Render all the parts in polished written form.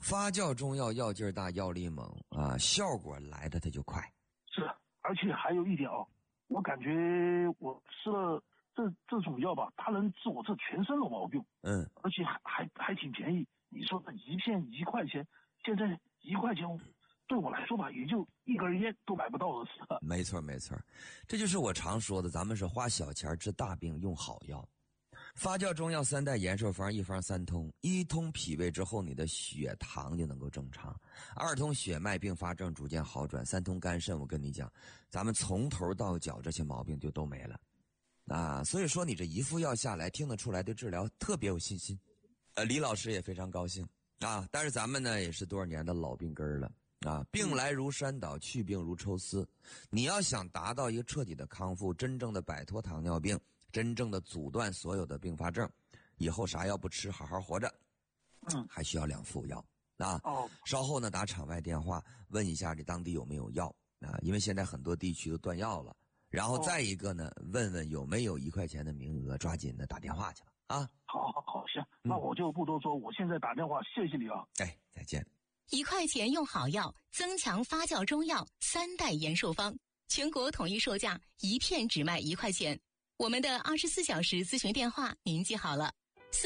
发酵中药药劲儿大，药力猛啊，效果来的它就快。 是，而且还有一点哦，我感觉我吃了这种药吧，它能治我这全身的毛病。而且还挺便宜。你说的一片1块钱，现在1块钱对我来说吧，也就一根烟都买不到的事。 没错没错，这就是我常说的，咱们是花小钱治大病，用好药。发酵中药3代延寿方，一方3通，一通脾胃之后，你的血糖就能够正常；2通血脉并发症逐渐好转；3通肝肾，我跟你讲，咱们从头到脚这些毛病就都没了啊。所以说你这一副药下来，听得出来对治疗特别有信心。李老师也非常高兴啊。但是咱们呢也是多少年的老病根了啊，病来如山倒，去病如抽丝。你要想达到一个彻底的康复，真正的摆脱糖尿病，真正的阻断所有的并发症，以后啥药不吃，好好活着，还需要2副药啊。稍后呢打场外电话问一下你当地有没有药啊，因为现在很多地区都断药了。然后再一个呢，问问有没有1块钱的名额，抓紧的打电话去吧啊。 好，行，那我就不多说，我现在打电话，谢谢你啊。 再见。 1块钱用好药，增强发酵中药3代延寿方，全国统一售价1片只卖1块钱。我们的24小时咨询电话您记好了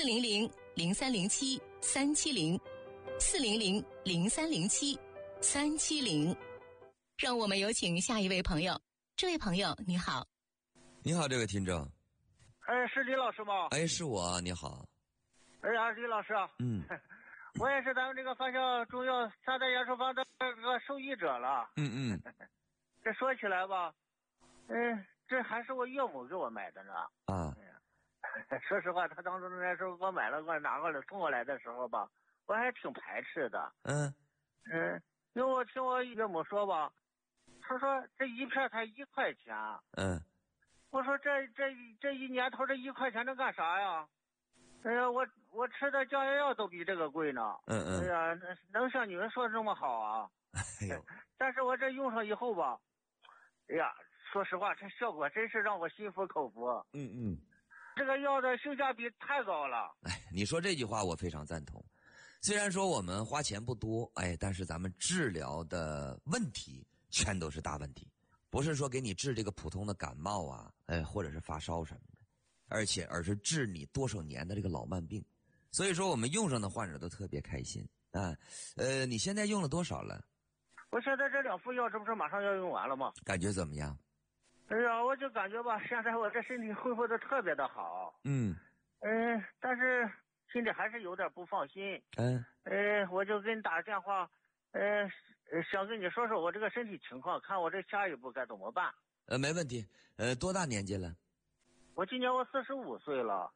：400-0307-370，400-0307-370。让我们有请下一位朋友。这位朋友你好。 你好，这位听众。 是李老师吗？ 是我，你好。 李老师啊。我也是咱们这个发酵中药3代延寿方的这个受益者了。这说起来吧，这还是我岳母给我买的呢。说实话，他当初那时候我买了，我拿过来送过来的时候吧，我还挺排斥的。因为我听我岳母说吧，他说这一片才1块钱。我说这一年头这1块钱能干啥呀？我吃的降压药都比这个贵呢。能像你们说的这么好啊？但是我这用上以后吧，说实话，这效果真是让我心服口服。这个药的性价比太高了。 你说这句话我非常赞同。虽然说我们花钱不多，但是咱们治疗的问题全都是大问题，不是说给你治这个普通的感冒啊，或者是发烧什么的，而是治你多少年的这个老慢病。所以说我们用上的患者都特别开心啊。你现在用了多少了？ 我现在这2副药这不是马上要用完了吗？ 感觉怎么样？ 我就感觉吧，现在我这身体恢复的特别的好。但是心里还是有点不放心。我就给你打电话，想跟你说说我这个身体情况，看我这下一步该怎么办。 没问题。多大年纪了？ 我今年45岁了。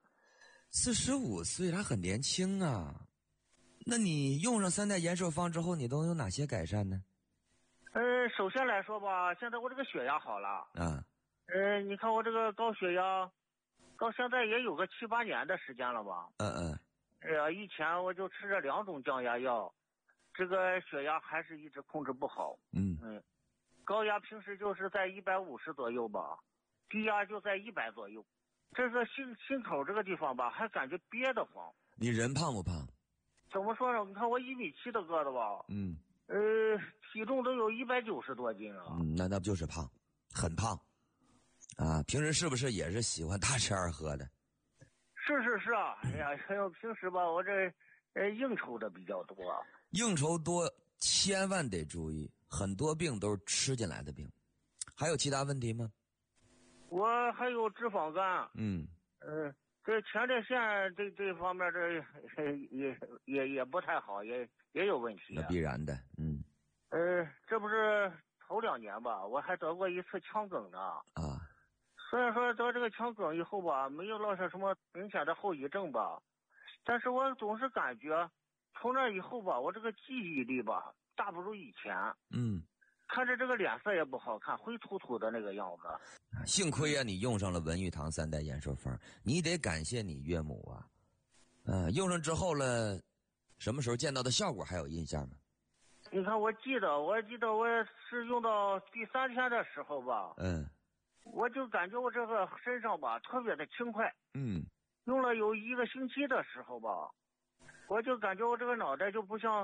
45岁还很年轻啊。那你用上3代延寿方之后，你都有哪些改善呢？ 首先来说吧，现在我这个血压好了。你看我这个高血压，到现在也有个7、8年的时间了吧。以前我就吃着2种降压药，这个血压还是一直控制不好。高压平时就是在150左右吧，低压就在100左右。这个心口这个地方吧，还感觉憋得慌。 你人胖不胖？ 怎么说呢？你看我1.7米的个子吧。体重都有190多斤了。 那不就是胖，很胖啊？平时是不是也是喜欢大吃二喝的？ 是啊。平时吧，我这应酬的比较多。 应酬多千万得注意，很多病都是吃进来的病。还有其他问题吗？ 我还有脂肪肝。这前列腺这方面也不太好，也有问题。 那必然的。 这不是头2年吧，我还得过一次腔梗呢。虽然说得这个腔梗以后吧，没有落下什么明显的后遗症吧，但是我总是感觉从那以后吧，我这个记忆力吧大不如以前。看着这个脸色也不好看，灰秃秃的那个样子。 幸亏啊，你用上了文玉堂3代延寿方，你得感谢你岳母啊。用上之后了，什么时候见到的效果还有印象吗？ 你看，我记得我是用到第3天的时候吧。我就感觉我这个身上吧特别的轻快。用了有1个星期的时候吧，我就感觉我这个脑袋就不像